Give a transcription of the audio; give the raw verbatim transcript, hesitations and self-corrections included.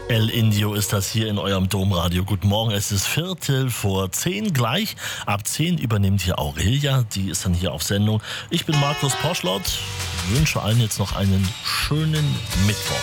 El Indio ist das hier in eurem Domradio. Guten Morgen, es ist Viertel vor zehn gleich. Ab zehn übernimmt hier Aurelia, die ist dann hier auf Sendung. Ich bin Markus Poschlott, wünsche allen jetzt noch einen schönen Mittwoch.